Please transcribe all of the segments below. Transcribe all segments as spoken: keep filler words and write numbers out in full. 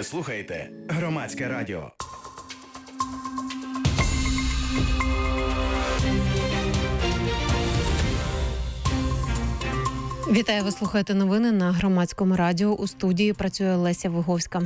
Ви слухаєте Громадське радіо. Вітаю, ви слухаєте новини на Громадському радіо. У студії працює Леся Виговська.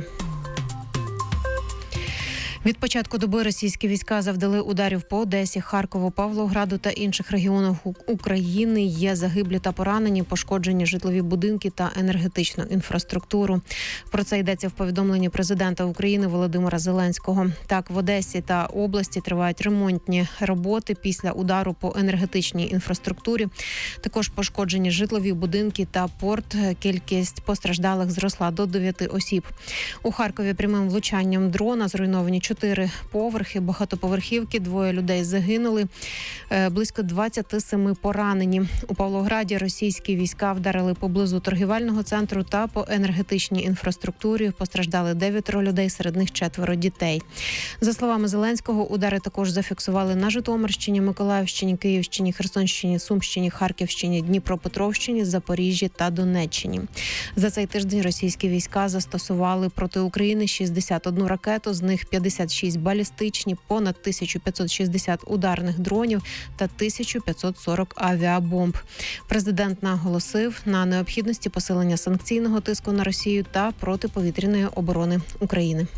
Від початку доби російські війська завдали ударів по Одесі, Харкову, Павлограду та інших регіонах України. Є загиблі та поранені, пошкоджені житлові будинки та енергетичну інфраструктуру. Про це йдеться в повідомленні президента України Володимира Зеленського. Так, в Одесі та області тривають ремонтні роботи після удару по енергетичній інфраструктурі. Також пошкоджені житлові будинки та порт. Кількість постраждалих зросла до дев'яти осіб. У Харкові прямим влучанням дрона зруйновані чотири поверхи, багатоповерхівки, двоє людей загинули, близько двадцять сім поранені. У Павлограді російські війська вдарили поблизу торгівельного центру та по енергетичній інфраструктурі. Постраждали дев'ятеро людей, серед них четверо дітей. За словами Зеленського, удари також зафіксували на Житомирщині, Миколаївщині, Київщині, Херсонщині, Сумщині, Харківщині, Дніпропетровщині, Запоріжжі та Донеччині. За цей тиждень російські війська застосували проти України шістдесят одну ракету, з них п'ятдесят шість балістичні, понад тисяча п'ятсот шістдесят ударних дронів та тисяча п'ятсот сорок авіабомб. Президент наголосив на необхідності посилення санкційного тиску на Росію та протиповітряної оборони України.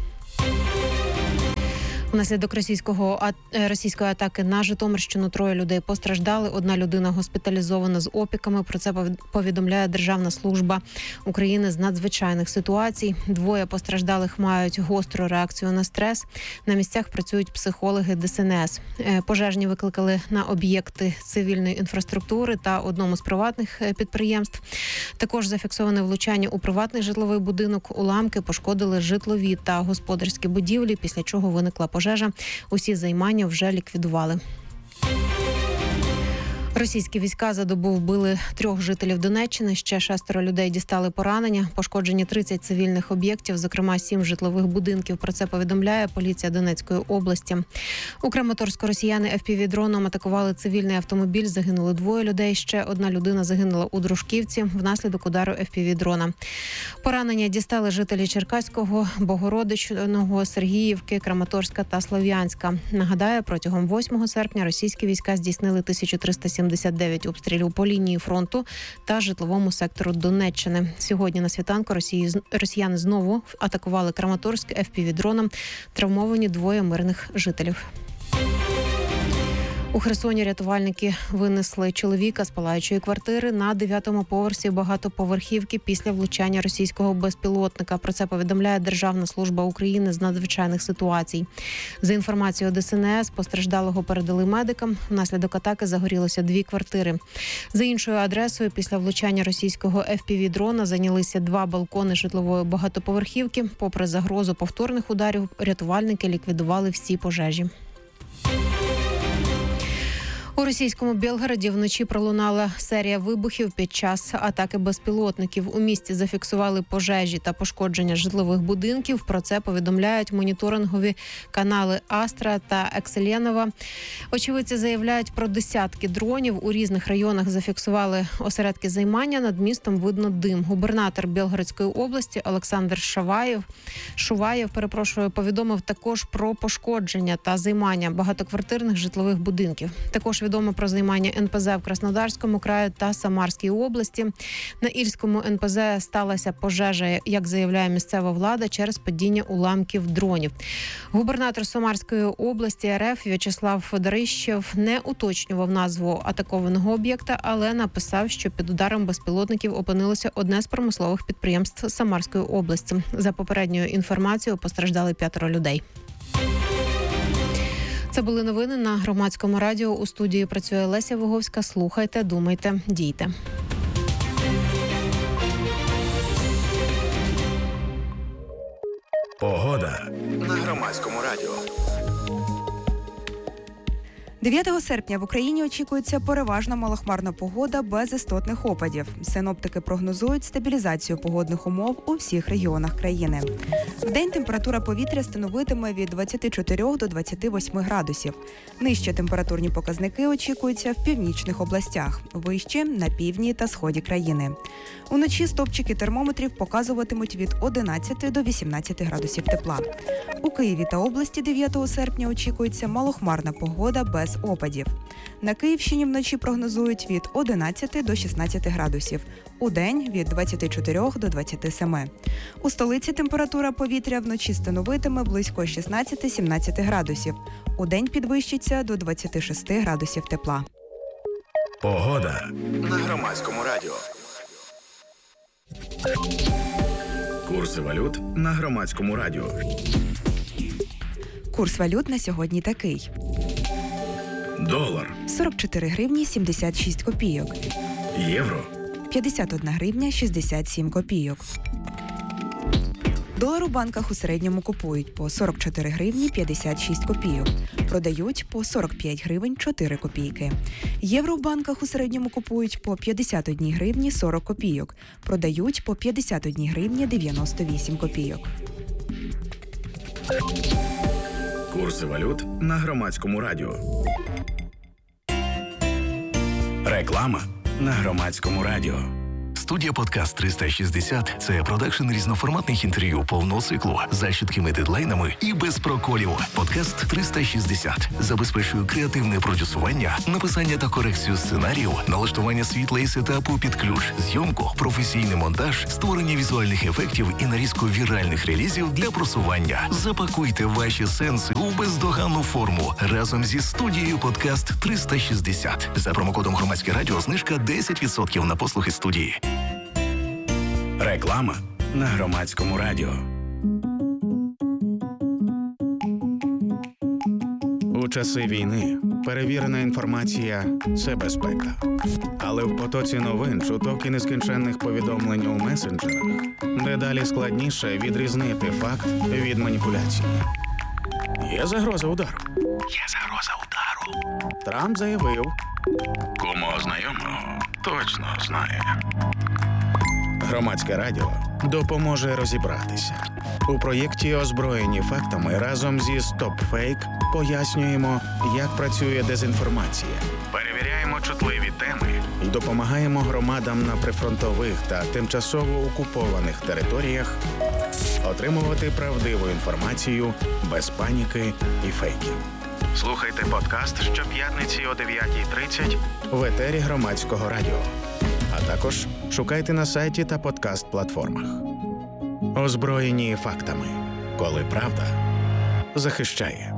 Внаслідок російського російської атаки на Житомирщину троє людей постраждали. Одна людина госпіталізована з опіками. Про це повідомляє Державна служба України з надзвичайних ситуацій. Двоє постраждалих мають гостру реакцію на стрес. На місцях працюють психологи Де Ес Ен Ес. Пожежні викликали на об'єкти цивільної інфраструктури та одному з приватних підприємств. Також зафіксоване влучання у приватний житловий будинок. Уламки пошкодили житлові та господарські будівлі, після чого виникла пожежа. Пожежа. Усі займання вже ліквідували. Російські війська за добу вбили трьох жителів Донеччини, ще шестеро людей дістали поранення, пошкоджені тридцять цивільних об'єктів, зокрема сім житлових будинків. Про це повідомляє поліція Донецької області. У Краматорську росіяни еф пі ві-дроном атакували цивільний автомобіль, загинули двоє людей, ще одна людина загинула у Дружківці внаслідок удару еф пі ві-дрона. Поранення дістали жителі Черкаського, Богородичного, Сергіївки, Краматорська та Слов'янська. Нагадаю, протягом восьмого серпня російські війська здійснили тисячу триста сімдесят дев'ять обстрілів по лінії фронту та житловому сектору Донеччини. Сьогодні на світанку Росії, росіяни знову атакували Краматорськ еф пі ві-дроном. Травмовані двоє мирних жителів. У Херсоні рятувальники винесли чоловіка з палаючої квартири на дев'ятому поверсі багатоповерхівки після влучання російського безпілотника. Про це повідомляє Державна служба України з надзвичайних ситуацій. За інформацією Де Ес Ен Ес, постраждалого передали медикам. Внаслідок атаки загорілося дві квартири. За іншою адресою, після влучання російського еф пі ві-дрона зайнялися два балкони житлової багатоповерхівки. Попри загрозу повторних ударів, рятувальники ліквідували всі пожежі. У російському Білгороді вночі пролунала серія вибухів під час атаки безпілотників. У місті зафіксували пожежі та пошкодження житлових будинків. Про це повідомляють моніторингові канали Астра та Екселенова. Очевидці заявляють про десятки дронів. У різних районах зафіксували осередки займання. Над містом видно дим. Губернатор Білгородської області Олександр Шуваєв, Шуваєв перепрошую, повідомив також про пошкодження та займання багатоквартирних житлових будинків. Також відомо про займання ен пе зе в Краснодарському краї та Самарській області. На Ільському ен пе зе сталася пожежа, як заявляє місцева влада, через падіння уламків дронів. Губернатор Самарської області ер еф В'ячеслав Федорищев не уточнював назву атакованого об'єкта, але написав, що під ударом безпілотників опинилося одне з промислових підприємств Самарської області. За попередньою інформацією, постраждали п'ятеро людей. Це були новини на Громадському радіо. У студії працює Леся Виговська. Слухайте, думайте, дійте. Погода на Громадському радіо. дев'ятого серпня в Україні очікується переважно малохмарна погода без істотних опадів. Синоптики прогнозують стабілізацію погодних умов у всіх регіонах країни. Вдень температура повітря становитиме від двадцяти чотирьох до двадцяти восьми градусів. Нижчі температурні показники очікуються в північних областях, вище – на півдні та сході країни. Уночі стопчики термометрів показуватимуть від одинадцяти до вісімнадцяти градусів тепла. У Києві та області дев'ятого серпня очікується малохмарна погода без опадів. На Київщині вночі прогнозують від одинадцяти до шістнадцяти градусів, удень – від двадцяти чотирьох до двадцяти семи. У столиці температура повітря вночі становитиме близько шістнадцяти-сімнадцяти градусів, удень підвищиться до двадцяти шести градусів тепла. Погода на Громадському радіо. Курси валют на Громадському радіо. Курс валют на сьогодні такий. Долар. сорок чотири гривні сімдесят шість копійок. Євро. п'ятдесят одна гривня шістдесят сім копійок. Долар у банках у середньому купують по сорок чотири гривні п'ятдесят шість копійок. Продають по сорок п'ять гривень чотири копійки. Євро в банках у середньому купують по п'ятдесят одна гривні сорок копійок. Продають по п'ятдесят одна гривня дев'яносто вісім копійок. Курси валют на Громадському радіо. Реклама на Громадському радіо. Студія «Подкаст триста шістдесят» – це продакшн різноформатних інтерв'ю повного циклу за чіткими дедлайнами і без проколів. «Подкаст триста шістдесят» забезпечує креативне продюсування, написання та корекцію сценаріїв, налаштування світла і сетапу під ключ, зйомку, професійний монтаж, створення візуальних ефектів і нарізку віральних релізів для просування. Запакуйте ваші сенси у бездоганну форму разом зі студією «Подкаст триста шістдесят». За промокодом «Громадське радіо» знижка десять відсотків на послуги студії. Реклама на Громадському радіо. У часи війни перевірена інформація – це безпека. Але в потоці новин, чуток і нескінченних повідомлень у месенджерах дедалі складніше відрізнити факт від маніпуляції. Є загроза удару. Є загроза удару. Трамп заявив. Кому знайомого точно знає. Громадське радіо допоможе розібратися. У проєкті «Озброєні фактами» разом зі «Стоп-фейк» пояснюємо, як працює дезінформація. Перевіряємо чутливі теми і допомагаємо громадам на прифронтових та тимчасово окупованих територіях отримувати правдиву інформацію без паніки і фейків. Слухайте подкаст щоп'ятниці о дев'ятій тридцять в етері Громадського радіо. А також шукайте на сайті та подкаст-платформах. Озброєні фактами, коли правда захищає.